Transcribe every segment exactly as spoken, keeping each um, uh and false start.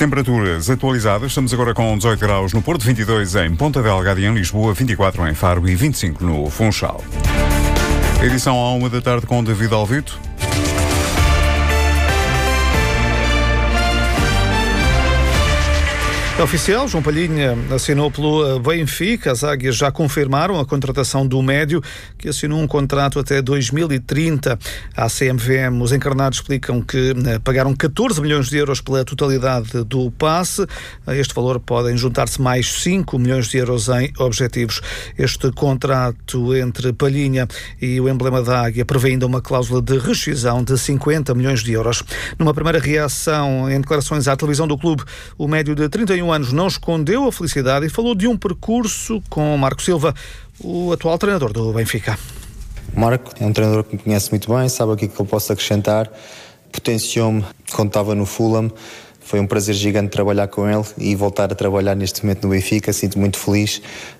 Temperaturas atualizadas. Estamos agora com dezoito graus no Porto, vinte e dois em Ponta Delgada e em Lisboa, vinte e quatro em Faro e vinte e cinco no Funchal. Edição à uma da tarde com David Alvito. É oficial, João Palhinha assinou pelo Benfica. As Águias já confirmaram a contratação do médio, que assinou um contrato até dois mil e trinta. A C M V M, os encarnados explicam que pagaram catorze milhões de euros pela totalidade do passe. A este valor podem juntar-se mais cinco milhões de euros em objetivos. Este contrato entre Palhinha e o emblema da Águia prevê ainda uma cláusula de rescisão de cinquenta milhões de euros. Numa primeira reação em declarações à televisão do clube, o médio de trinta e um anos não escondeu a felicidade e falou de um percurso com Marco Silva, o atual treinador do Benfica. Marco é um treinador que me conhece muito bem, sabe aquilo que ele posso acrescentar, potenciou-me quando estava no Fulham. Foi um prazer gigante trabalhar com ele e voltar a trabalhar neste momento no Benfica. Sinto muito feliz.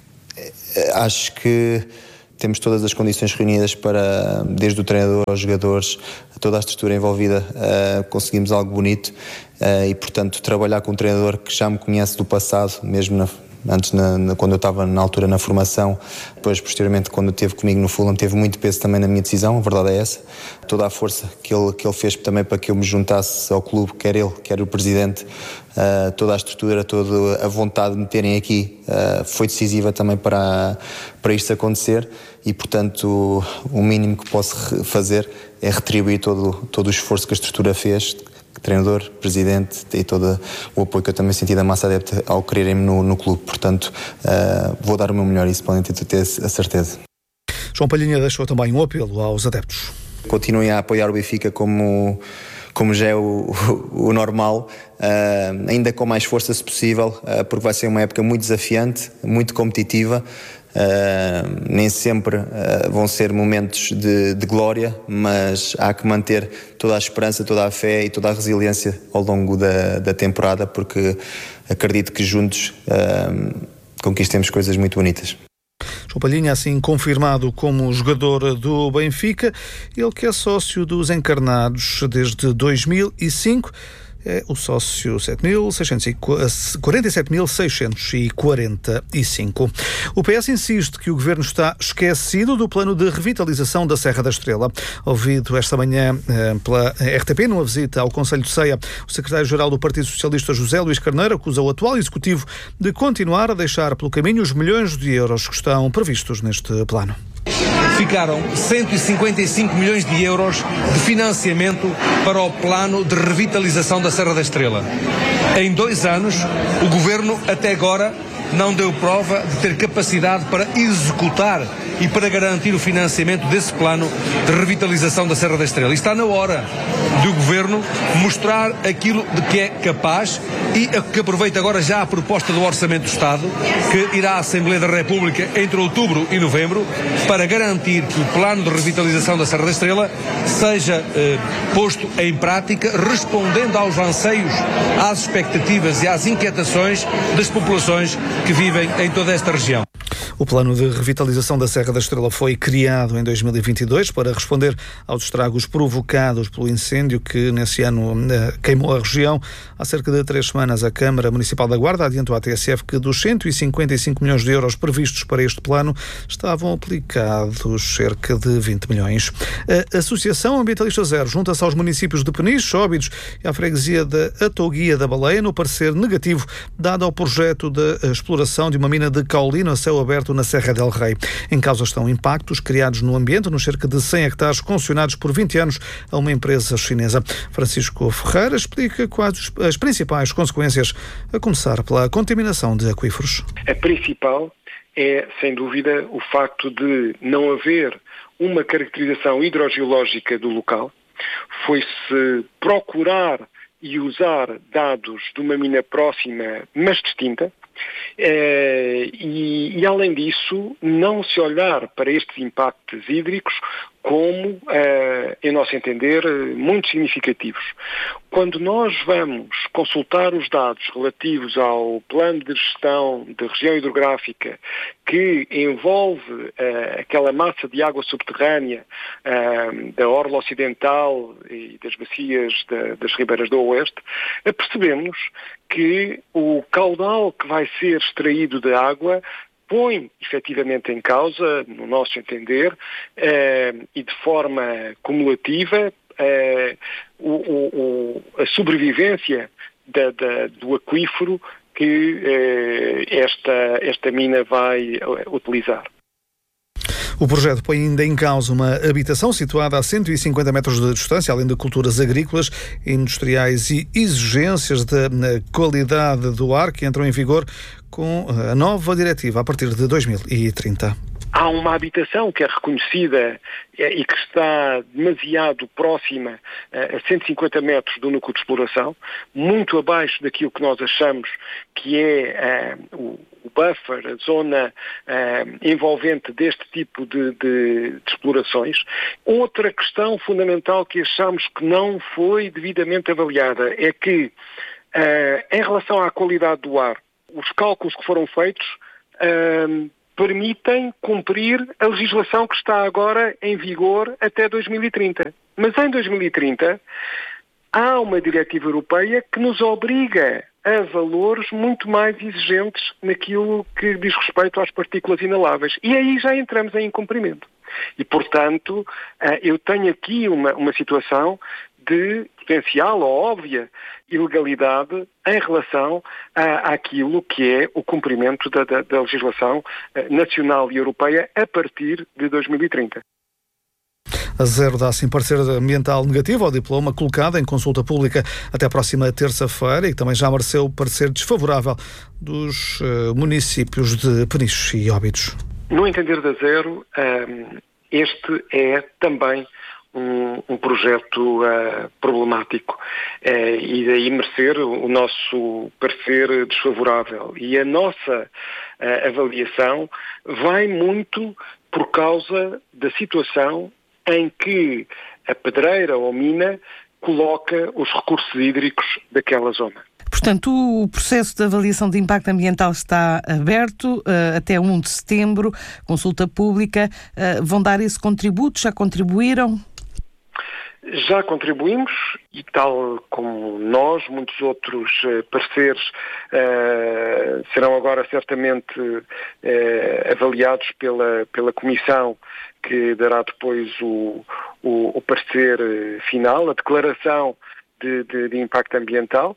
Acho que temos todas as condições reunidas para, desde o treinador aos jogadores, toda a estrutura envolvida, uh, conseguimos algo bonito uh, e, portanto, trabalhar com um treinador que já me conhece do passado, mesmo na, antes, na, na, quando eu estava na altura na formação, depois, posteriormente, quando esteve comigo no Fulham, teve muito peso também na minha decisão, a verdade é essa. Toda a força que ele, que ele fez também para que eu me juntasse ao clube, quer ele, quer o presidente, Uh, toda a estrutura, toda a vontade de me terem aqui uh, foi decisiva também para, para isto acontecer e, portanto, o, o mínimo que posso fazer é retribuir todo, todo o esforço que a estrutura fez, treinador, presidente e todo o apoio que eu também senti da massa adepta ao quererem-me no, no clube. Portanto, uh, vou dar o meu melhor, isso podem ter, ter a certeza. João Palhinha deixou também um apelo aos adeptos. Continuem a apoiar o Benfica como... como já é o, o, o normal, uh, ainda com mais força se possível, uh, porque vai ser uma época muito desafiante, muito competitiva, uh, nem sempre uh, vão ser momentos de, de glória, mas há que manter toda a esperança, toda a fé e toda a resiliência ao longo da, da temporada, porque acredito que juntos uh, conquistemos coisas muito bonitas. João Palhinha, assim confirmado como jogador do Benfica, ele que é sócio dos encarnados desde dois mil e cinco, é o sócio quarenta e sete mil seiscentos e quarenta e cinco. O P S insiste que o Governo está esquecido do plano de revitalização da Serra da Estrela. Ouvido esta manhã pela R T P numa visita ao Conselho de Ceia, o secretário-geral do Partido Socialista, José Luís Carneiro, acusa o atual Executivo de continuar a deixar pelo caminho os milhões de euros que estão previstos neste plano. Ficaram cento e cinquenta e cinco milhões de euros de financiamento para o plano de revitalização da Serra da Estrela. Em dois anos, o Governo até agora não deu prova de ter capacidade para executar e para garantir o financiamento desse plano de revitalização da Serra da Estrela. E está na hora do Governo mostrar aquilo de que é capaz e que aproveita agora já a proposta do Orçamento do Estado, que irá à Assembleia da República entre outubro e novembro, para garantir que o plano de revitalização da Serra da Estrela seja eh, posto em prática, respondendo aos anseios, às expectativas e às inquietações das populações que vivem em toda esta região. O plano de revitalização da Serra da Estrela foi criado em dois mil e vinte e dois para responder aos estragos provocados pelo incêndio que nesse ano queimou a região. Há cerca de três semanas a Câmara Municipal da Guarda adiantou à T S F que dos cento e cinquenta e cinco milhões de euros previstos para este plano estavam aplicados cerca de vinte milhões. A Associação Ambientalista Zero junta-se aos municípios de Peniche, Óbidos e à freguesia da Atouguia da Baleia no parecer negativo dado ao projeto de exploração de uma mina de caolino a céu aberto na Serra del Rei. Em causa estão impactos criados no ambiente nos cerca de cem hectares concessionados por vinte anos a uma empresa chinesa. Francisco Ferreira explica quais as principais consequências, a começar pela contaminação de aquíferos. A principal é, sem dúvida, o facto de não haver uma caracterização hidrogeológica do local. Foi-se procurar e usar dados de uma mina próxima, mas distinta, e, e além disso, não se olhar para estes impactos hídricos como, em nosso entender, muito significativos. Quando nós vamos consultar os dados relativos ao plano de gestão da região hidrográfica que envolve aquela massa de água subterrânea da orla ocidental e das bacias das ribeiras do Oeste, percebemos que o caudal que vai ser extraído da água põe efetivamente em causa, no nosso entender, eh, e de forma cumulativa, eh, o, o, a sobrevivência da, da, do aquífero que eh, esta, esta mina vai utilizar. O projeto põe ainda em causa uma habitação situada a cento e cinquenta metros de distância, além de culturas agrícolas, industriais e exigências da qualidade do ar que entram em vigor com a nova diretiva a partir de dois mil e trinta. Há uma habitação que é reconhecida e que está demasiado próxima a cento e cinquenta metros do núcleo de exploração, muito abaixo daquilo que nós achamos que é uh, o, o buffer, a zona uh, envolvente deste tipo de, de, de explorações. Outra questão fundamental que achamos que não foi devidamente avaliada é que, uh, em relação à qualidade do ar, os cálculos que foram feitos uh, permitem cumprir a legislação que está agora em vigor até dois mil e trinta. Mas em dois mil e trinta há uma diretiva europeia que nos obriga a valores muito mais exigentes naquilo que diz respeito às partículas inaláveis. E aí já entramos em incumprimento. E, portanto, eu tenho aqui uma, uma situação de potencial ou óbvia ilegalidade em relação à, àquilo que é o cumprimento da, da, da legislação nacional e europeia a partir de dois mil e trinta. A Zero dá assim parecer ambiental negativo ao diploma colocado em consulta pública até a próxima terça-feira e que também já mereceu parecer desfavorável dos uh, municípios de Peniche e Óbidos. No entender da Zero, um, este é também Um, um projeto uh, problemático uh, e daí merecer o, o nosso parecer desfavorável. E a nossa uh, avaliação vai muito por causa da situação em que a pedreira ou mina coloca os recursos hídricos daquela zona. Portanto, o processo de avaliação de impacto ambiental está aberto uh, até primeiro de setembro, consulta pública. Uh, vão dar esse contributo? Já contribuíram? Já contribuímos e, tal como nós, muitos outros uh, pareceres uh, serão agora certamente uh, avaliados pela, pela Comissão que dará depois o, o, o parecer final, a declaração de, de, de impacto ambiental.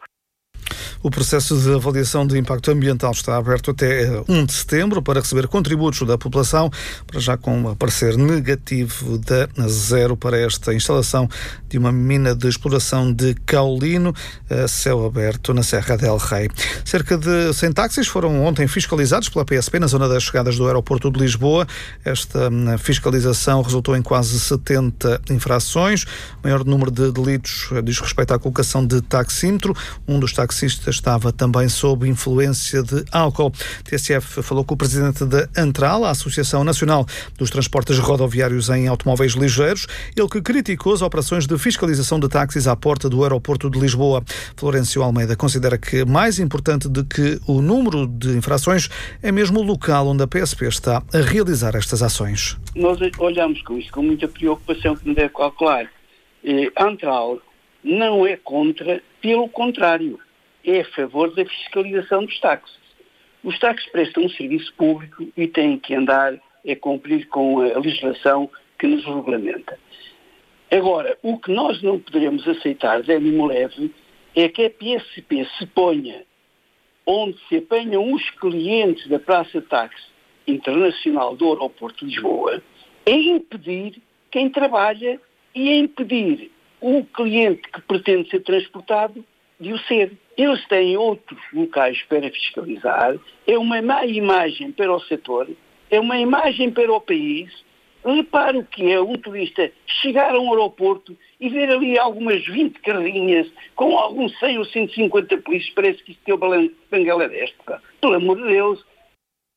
O processo de avaliação de impacto ambiental está aberto até primeiro de setembro para receber contributos da população, para já com um parecer negativo da Zero para esta instalação de uma mina de exploração de caolino a céu aberto na Serra del Rei. Cerca de cem táxis foram ontem fiscalizados pela P S P na zona das chegadas do aeroporto de Lisboa. Esta fiscalização resultou em quase setenta infrações. O maior número de delitos diz respeito à colocação de taxímetro. Um dos taxistas estava também sob influência de álcool. T S F falou com o presidente da ANTRAL, a Associação Nacional dos Transportes Rodoviários em Automóveis Ligeiros, ele que criticou as operações de fiscalização de táxis à porta do aeroporto de Lisboa. Florencio Almeida considera que mais importante do que o número de infrações é mesmo o local onde a P S P está a realizar estas ações. Nós olhamos com isso com muita preocupação, que me deve calcular. A ANTRAL não é contra, pelo contrário, é a favor da fiscalização dos táxis. Os táxis prestam um serviço público e têm que andar a cumprir com a legislação que nos regulamenta. Agora, o que nós não poderemos aceitar de ânimo leve é que a P S P se ponha onde se apanham os clientes da Praça Táxi Internacional do Aeroporto de Lisboa a impedir quem trabalha e a impedir o cliente que pretende ser transportado de o ser. Eles têm outros locais para fiscalizar, é uma má imagem para o setor, é uma imagem para o país. Repare o que é um turista chegar a um aeroporto e ver ali algumas vinte carrinhas com alguns cem ou cento e cinquenta polícias, parece que isto é o Bangladesh. Pelo amor de Deus.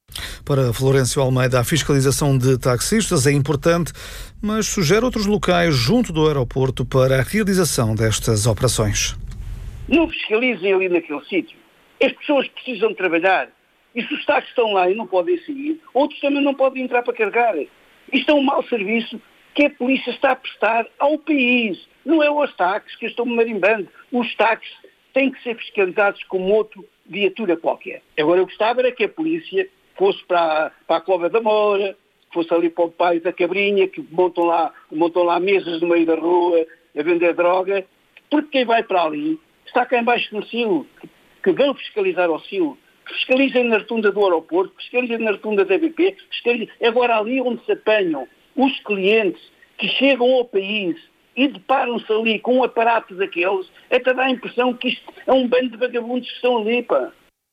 Para Florencio Almeida, a fiscalização de taxistas é importante, mas sugere outros locais junto do aeroporto para a realização destas operações. Não fiscalizem ali naquele sítio. As pessoas precisam trabalhar. E se os táxis estão lá e não podem sair, outros também não podem entrar para carregar. Isto é um mau serviço que a polícia está a prestar ao país. Não é aos táxis que eu estou me marimbando. Os táxis têm que ser fiscalizados como outro viatura qualquer. Agora eu gostava era que a polícia fosse para, para a Cova da Moura, fosse ali para o Pai da Cabrinha, que montam lá, montam lá mesas no meio da rua a vender droga, porque quem vai para ali está cá embaixo no silo, que vão fiscalizar ao silo. Fiscalizem na rotunda do aeroporto, fiscalizem na rotunda da B P, fiscalizem. Agora ali onde se apanham os clientes que chegam ao país e deparam-se ali com um aparato daqueles, até dá a impressão que isto é um bando de vagabundos que estão ali, pá.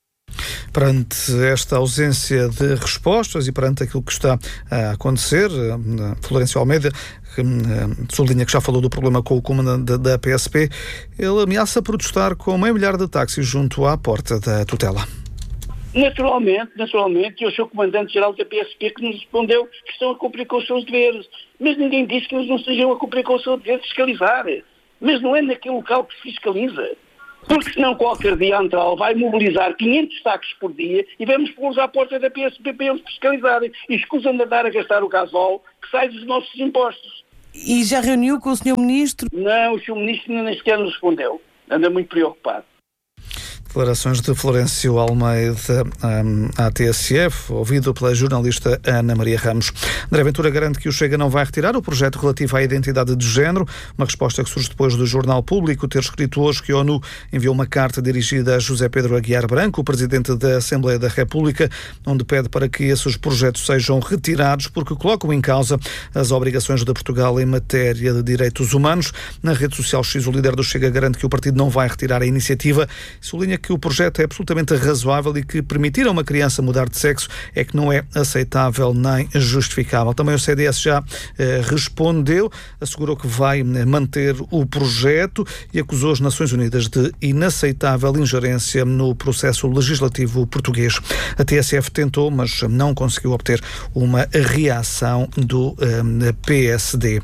Perante esta ausência de respostas e perante aquilo que está a acontecer, Florencio Almeida sublinha que já falou do problema com o comandante da P S P, ele ameaça protestar com meio milhar de táxis junto à porta da tutela. Naturalmente, naturalmente, eu sou o comandante-geral da P S P que nos respondeu que estão a cumprir com os seus deveres. Mas ninguém diz que eles não estejam a cumprir com o seu dever de fiscalizar. Mas não é naquele local que se fiscaliza. Porque senão qualquer dia a Antral vai mobilizar quinhentos táxis por dia e vamos pô-los à porta da P S P para eles fiscalizarem. E escusam de andar a gastar o gasóleo que sai dos nossos impostos. E já reuniu com o senhor Ministro? Não, o senhor Ministro nem sequer nos respondeu. Anda muito preocupado. Declarações de Florencio Almeida um, à T S F, ouvido pela jornalista Ana Maria Ramos. André Ventura garante que o Chega não vai retirar o projeto relativo à identidade de género, uma resposta que surge depois do Jornal Público ter escrito hoje que a ONU enviou uma carta dirigida a José Pedro Aguiar Branco, o Presidente da Assembleia da República, onde pede para que esses projetos sejam retirados porque colocam em causa as obrigações de Portugal em matéria de direitos humanos. Na rede social X, o líder do Chega garante que o partido não vai retirar a iniciativa e sublinha que o projeto é absolutamente razoável e que permitir a uma criança mudar de sexo é que não é aceitável nem justificável. Também o C D S já eh, respondeu, assegurou que vai manter o projeto e acusou as Nações Unidas de inaceitável ingerência no processo legislativo português. A T S F tentou, mas não conseguiu obter uma reação do eh, P S D.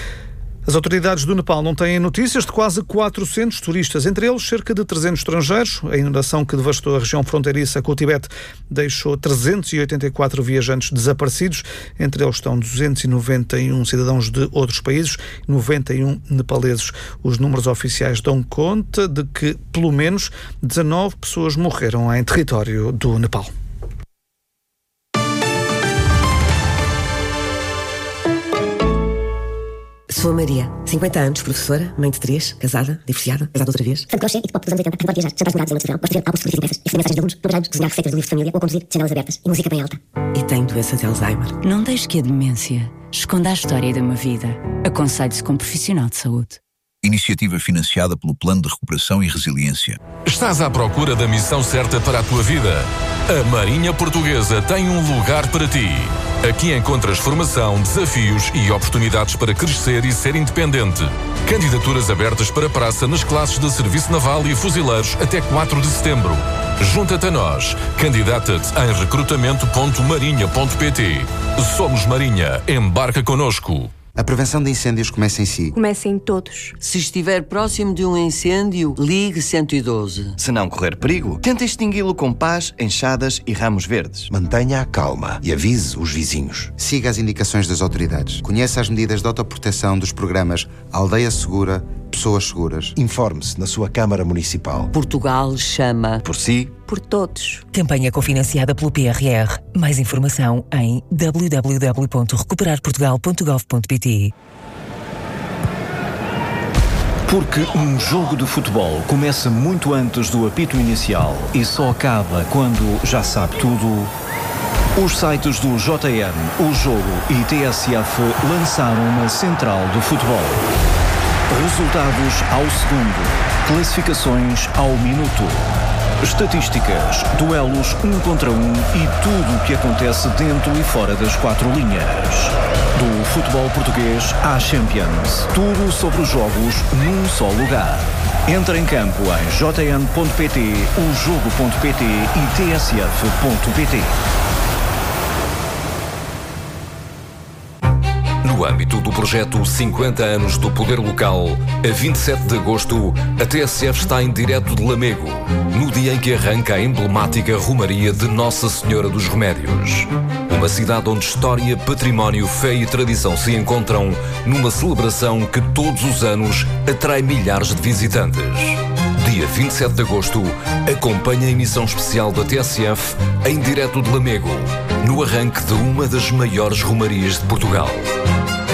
As autoridades do Nepal não têm notícias de quase quatrocentos turistas, entre eles cerca de trezentos estrangeiros. A inundação que devastou a região fronteiriça com o Tibete deixou trezentos e oitenta e quatro viajantes desaparecidos. Entre eles estão duzentos e noventa e um cidadãos de outros países e noventa e um nepaleses. Os números oficiais dão conta de que pelo menos dezanove pessoas morreram em território do Nepal. Sou a Maria, cinquenta anos, professora, mãe de três, casada, divorciada, casada outra vez. Santo crochê e de pop dos anos oitenta, pode viajar, jantares mudados em noite de verão, pode escrever álbuns de fotografias impressas, escrever mensagens de alunos, trabalhar, desenhar receitas de livros de família ou conduzir janelas abertas e música bem alta. E tenho doença de Alzheimer. Não deixe que a demência esconda a história de uma vida. Aconselhe-se com um profissional de saúde. Iniciativa financiada pelo Plano de Recuperação e Resiliência. Estás à procura da missão certa para a tua vida? A Marinha Portuguesa tem um lugar para ti. Aqui encontras formação, desafios e oportunidades para crescer e ser independente. Candidaturas abertas para praça nas classes de Serviço Naval e Fuzileiros até quatro de setembro. Junta-te a nós. Candidata-te em recrutamento ponto marinha ponto pt. Somos Marinha. Embarca connosco. A prevenção de incêndios começa em si. Começa em todos. Se estiver próximo de um incêndio, ligue cento e doze. Se não correr perigo, tente extingui-lo com pás, enxadas e ramos verdes. Mantenha a calma e avise os vizinhos. Siga as indicações das autoridades. Conheça as medidas de autoproteção dos programas Aldeia Segura, Pessoas Seguras. Informe-se na sua Câmara Municipal. Portugal chama. Por si. Por todos. Campanha cofinanciada pelo P R R. Mais informação em w w w ponto recuperar portugal ponto gov ponto pt. Porque um jogo de futebol começa muito antes do apito inicial e só acaba quando já sabe tudo. Os sites do J N, O Jogo e T S F lançaram uma central do futebol. Resultados ao segundo, classificações ao minuto, estatísticas, duelos um contra um e tudo o que acontece dentro e fora das quatro linhas. Do futebol português à Champions, tudo sobre os jogos num só lugar. Entra em campo em j n ponto p t, o jogo ponto p t e t s f ponto p t. No âmbito do projeto cinquenta anos do Poder Local, a vinte e sete de agosto, a T S F está em direto de Lamego, no dia em que arranca a emblemática Romaria de Nossa Senhora dos Remédios. Uma cidade onde história, património, fé e tradição se encontram numa celebração que todos os anos atrai milhares de visitantes. Dia vinte e sete de agosto, acompanha a emissão especial da T S F em direto de Lamego, no arranque de uma das maiores romarias de Portugal.